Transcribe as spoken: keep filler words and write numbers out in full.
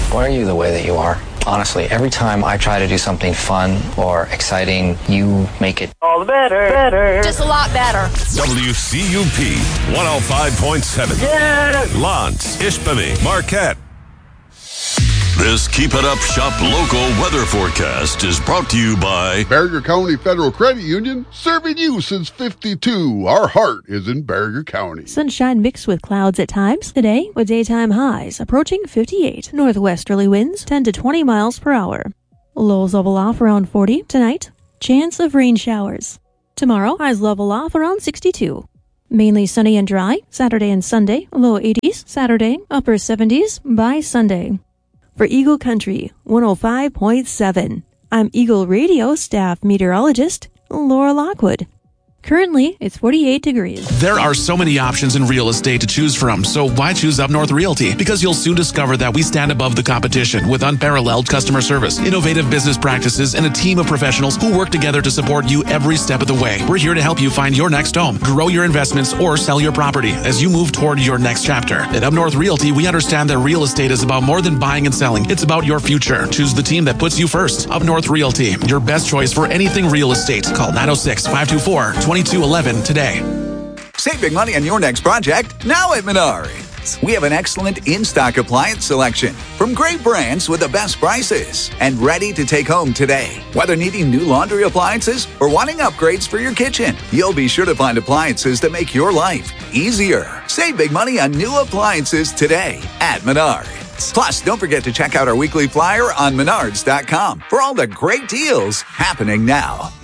Why are you the way that you are? Honestly, every time I try to do something fun or exciting, you make it all the better, better. Just a lot better. W C U P one oh five point seven. Yeah. Lance, Ishpeming, Marquette. This Keep It Up Shop local weather forecast is brought to you by Barrier County Federal Credit Union, serving you since fifty-two. Our heart is in Barrier County. Sunshine mixed with clouds at times today, with daytime highs approaching fifty-eight. Northwesterly winds ten to twenty miles per hour. Lows level off around forty tonight. Chance of rain showers. Tomorrow, highs level off around sixty-two. Mainly sunny and dry, Saturday and Sunday, low eighties, Saturday, upper seventies by Sunday. For Eagle Country, one oh five point seven. I'm Eagle Radio staff meteorologist, Laura Lockwood. Currently, it's forty-eight degrees. There are so many options in real estate to choose from, so why choose Up North Realty? Because you'll soon discover that we stand above the competition with unparalleled customer service, innovative business practices, and a team of professionals who work together to support you every step of the way. We're here to help you find your next home, grow your investments, or sell your property as you move toward your next chapter. At Up North Realty, we understand that real estate is about more than buying and selling. It's about your future. Choose the team that puts you first. Up North Realty, your best choice for anything real estate. Call nine oh six, five two four, two two one one today. Save big money on your next project now at Menards. We have an excellent in-stock appliance selection from great brands with the best prices and ready to take home today. Whether needing new laundry appliances or wanting upgrades for your kitchen, you'll be sure to find appliances that make your life easier. Save big money on new appliances today at Menards. Plus, don't forget to check out our weekly flyer on menards dot com for all the great deals happening now.